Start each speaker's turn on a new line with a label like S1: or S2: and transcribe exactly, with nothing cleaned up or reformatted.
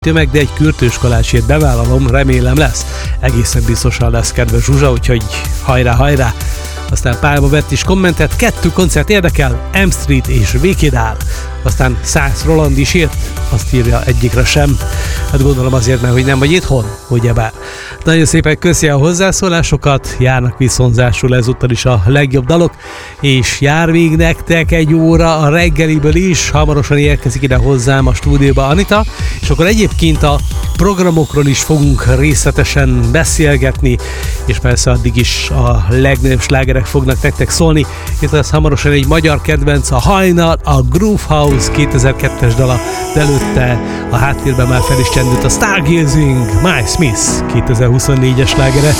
S1: Tömeg, de egy kürtőskolásért bevállalom, remélem lesz. Egészen biztosan lesz, kedves Zsuzsa, úgyhogy hajrá, hajrá! Aztán Pálma vett is kommentet, kettő koncert érdekel, M Street és Vékédál. Aztán Szász Roland is írt, azt írja, egyikre sem. Hát gondolom azért, mert hogy nem vagy itthon, ugyebár. Nagyon szépen köszi a hozzászólásokat, járnak viszonzásul ezúttal is a legjobb dalok, és jár még nektek egy óra a reggeliből is, hamarosan érkezik ide hozzám a stúdióba Anita, és akkor egyébként a programokról is fogunk részletesen beszélgetni, és persze addig is a legnagyobb slágerek fognak nektek szólni. Itt lesz hamarosan egy magyar kedvenc, a Hajnal, a Groove House kétezer-kettes dala, de előtte a háttérben már fel is csendült a Stargazing, Miles Smith kétezer-huszonnégyes slágere.